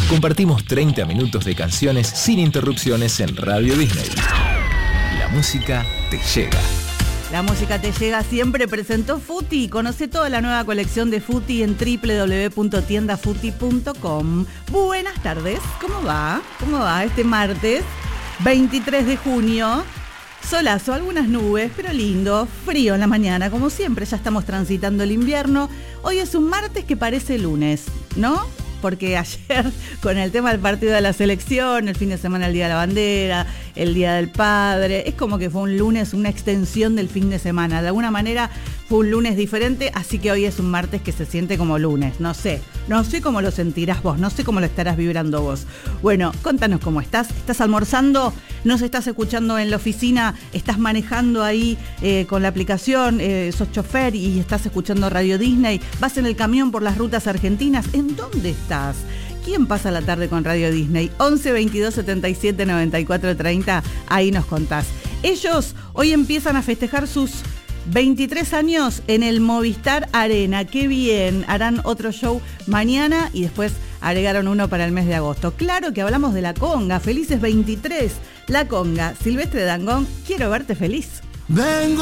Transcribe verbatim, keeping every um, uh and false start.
Compartimos treinta minutos de canciones sin interrupciones en Radio Disney. La música te llega. La música te llega siempre, presentó Futi. Conoce toda la nueva colección de Futi en doble u doble u doble u punto tienda futi punto com. Buenas tardes, ¿cómo va? ¿Cómo va este martes veintitrés de junio? Solazo, algunas nubes, pero lindo, frío en la mañana, como siempre, ya estamos transitando el invierno. Hoy es un martes que parece lunes, ¿no? Porque ayer, con el tema del partido de la selección, el fin de semana el Día de la Bandera, el Día del Padre, es como que fue un lunes, una extensión del fin de semana. De alguna manera fue un lunes diferente, así que hoy es un martes que se siente como lunes. No sé, no sé cómo lo sentirás vos, no sé cómo lo estarás vibrando vos. Bueno, contanos cómo estás. ¿Estás almorzando? ¿Nos estás escuchando en la oficina? ¿Estás manejando ahí eh, con la aplicación? Eh, ¿Sos chofer y estás escuchando Radio Disney? ¿Vas en el camión por las rutas argentinas? ¿En dónde estás? ¿Quién pasa la tarde con Radio Disney? once veintidós setenta y siete noventa y cuatro treinta, ahí nos contás. Ellos hoy empiezan a festejar sus veintitrés años en el Movistar Arena. ¡Qué bien! Harán otro show mañana y después agregaron uno para el mes de agosto. Claro que hablamos de La Conga. Felices veintitrés. La Conga. Silvestre Dangond, quiero verte feliz. Vengo